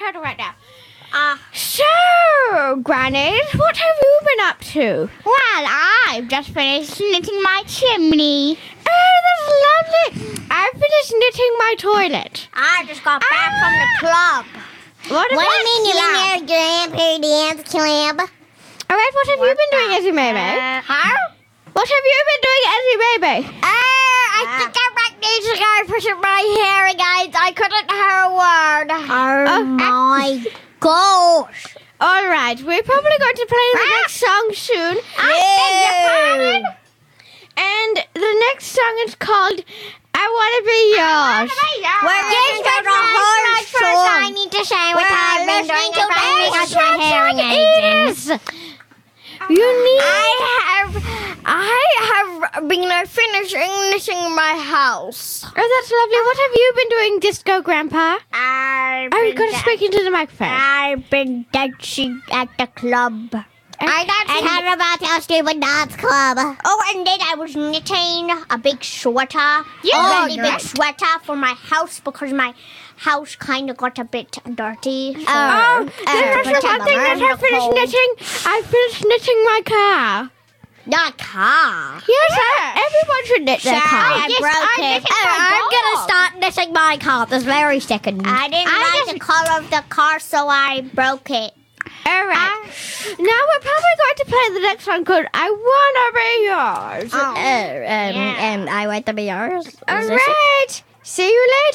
turtle right now. So, Granny, what have you been up to? Well, I've just finished knitting my chimney. Oh, that's lovely. I finished knitting my toilet. I just got back from the club. What do you mean you're in your grandpa dance club? All right, what have you been doing, Ezzy Baby? Huh? What have you been doing, Ezzy Baby? I think I might need to go put my hearing aids. I couldn't hear a word. Oh my gosh. All right, we're probably going to play the next song soon. And the next song is called I Want to Be Yours. We're listening to the whole song. I need to say what I've been doing to my hearing aids. I have been finishing knitting my house. Oh, that's lovely. What have you been doing, Disco Grandpa? You've got to speak into the microphone. I've been dancing at the club. I danced about our stupid dance club. Oh, and then I was knitting a big sweater. Big sweater for my house because my house kind of got a bit dirty. So There's also one thing that I finished knitting. I finished knitting my car. Not car. Yes, everyone should knit their car. I broke it. I'm going to start knitting my car this very second. I didn't like the color of the car, so I broke it. All right. Now we're probably going to play the next one called I Want to Be Yours. I want to be yours. All right. See you